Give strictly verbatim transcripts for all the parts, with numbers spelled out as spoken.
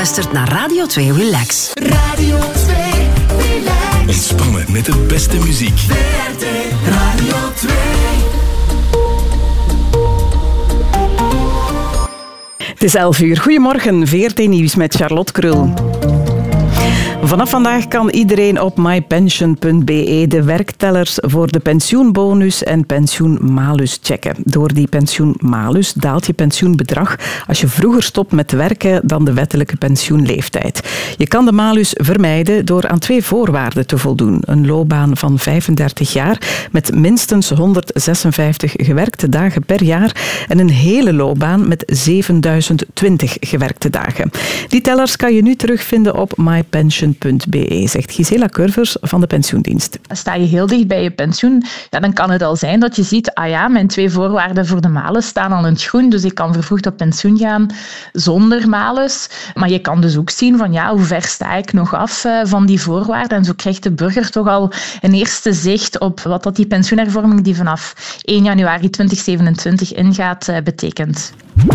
luistert naar Radio twee Relax. Radio twee Relax. Ontspannen met de beste muziek. V R T Radio twee. Het is elf uur. Goedemorgen, V R T Nieuws met Charlotte Krul. Vanaf vandaag kan iedereen op my pension punt b e de werktellers voor de pensioenbonus en pensioenmalus checken. Door die pensioenmalus daalt je pensioenbedrag als je vroeger stopt met werken dan de wettelijke pensioenleeftijd. Je kan de malus vermijden door aan twee voorwaarden te voldoen. Een loopbaan van vijfendertig jaar met minstens honderdzesenvijftig gewerkte dagen per jaar en een hele loopbaan met zevenduizend twintig gewerkte dagen. Die tellers kan je nu terugvinden op my pension punt b e, zegt Gisela Curvers van de pensioendienst. Sta je heel dicht bij je pensioen, ja, dan kan het al zijn dat je ziet, ah ja, mijn twee voorwaarden voor de malus staan al in het groen, dus ik kan vervroegd op pensioen gaan zonder malus. Maar je kan dus ook zien van, ja, hoe ver sta ik nog af uh, van die voorwaarden. En zo krijgt de burger toch al een eerste zicht op wat dat die pensioenhervorming die vanaf één januari tweeduizend zevenentwintig ingaat, uh, betekent.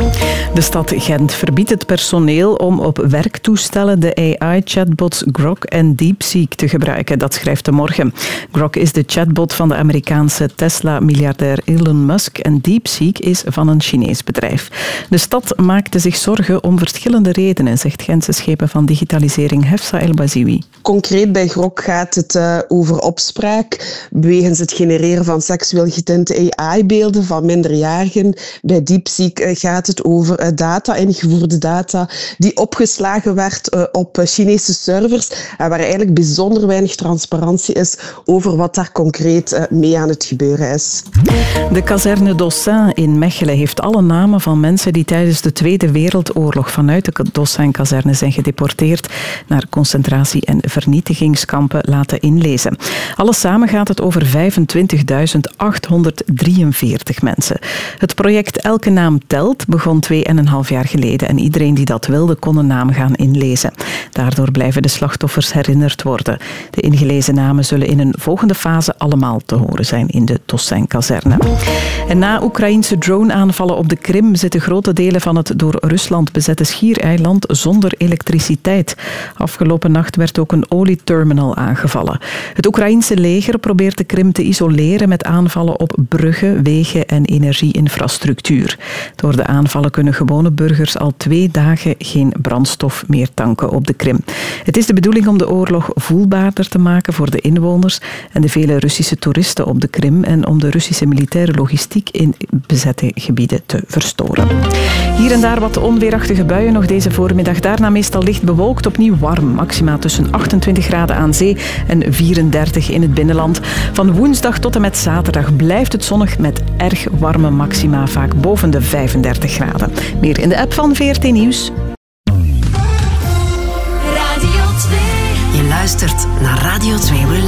De stad Gent verbiedt het personeel om op werktoestellen de A I-chatbots Grok en DeepSeek te gebruiken. Dat schrijft De Morgen. Grok is de chatbot van de Amerikaanse Tesla-miljardair Elon Musk en DeepSeek is van een Chinees bedrijf. De stad maakte zich zorgen om verschillende redenen, zegt Gentse schepen van digitalisering Hefsa El Baziwi. Concreet bij Grok gaat het uh, over opspraak, wegens het genereren van seksueel getinte A I-beelden van minderjarigen. Bij DeepSeek uh, gaat het over uh, data, ingevoerde data, die opgeslagen werd uh, op uh, Chinese servers, uh, waar eigenlijk bijzonder weinig transparantie is over wat daar concreet uh, mee aan het gebeuren is. De kazerne Dossin in Mechelen heeft alle namen van mensen die tijdens de Tweede Wereldoorlog vanuit de Dossin-kazerne zijn gedeporteerd naar concentratie- en vernietigingskampen laten inlezen. Alles samen gaat het over vijfentwintigduizend achthonderddrieënveertig mensen. Het project Elke Naam Telt begon twee en een half jaar geleden en iedereen die dat wilde kon een naam gaan inlezen. Daardoor blijven de slachtoffers herinnerd worden. De ingelezen namen zullen in een volgende fase allemaal te horen zijn in de Dossin-kazerne. En na Oekraïense drone-aanvallen op de Krim zitten grote delen van het door Rusland bezette schiereiland zonder elektriciteit. Afgelopen nacht werd ook een olieterminal aangevallen. Het Oekraïense leger probeert de Krim te isoleren met aanvallen op bruggen, wegen en energieinfrastructuur. Door de aanvallen kunnen gewone burgers al twee dagen geen brandstof meer tanken op de Krim. Het is de bedoeling om de oorlog voelbaarder te maken voor de inwoners en de vele Russische toeristen op de Krim en om de Russische militaire logistiek in bezette gebieden te verstoren. Hier en daar wat onweerachtige buien nog deze voormiddag. Daarna meestal licht bewolkt, opnieuw warm. Maxima tussen achtentwintig graden aan zee en vierendertig in het binnenland. Van woensdag tot en met zaterdag blijft het zonnig met erg warme maxima, vaak boven de vijfendertig graden. Meer in de app van V R T Nieuws. Je luistert naar Radio twee Relax.